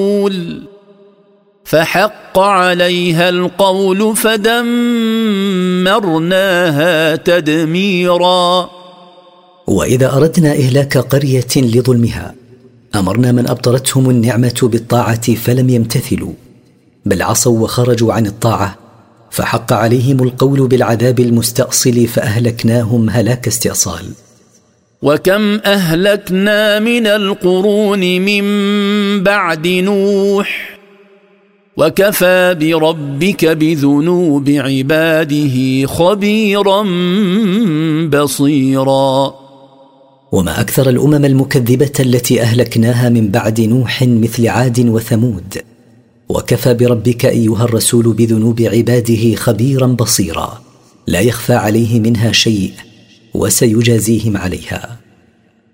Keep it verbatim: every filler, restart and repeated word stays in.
فحق عليها القول فدمرناها تدميرا. وإذا أردنا إهلاك قرية لظلمها أمرنا من أبطرتهم النعمة بالطاعة فلم يمتثلوا، بل عصوا وخرجوا عن الطاعة، فحق عليهم القول بالعذاب المستأصل فأهلكناهم هلاك استئصال. وكم أهلكنا من القرون من بعد نوح وكفى بربك بذنوب عباده خبيرا بصيرا. وما أكثر الأمم المكذبة التي أهلكناها من بعد نوح مثل عاد وثمود. وكفى بربك أيها الرسول بذنوب عباده خبيرا بصيرا، لا يخفى عليه منها شيء وسيجازيهم عليها.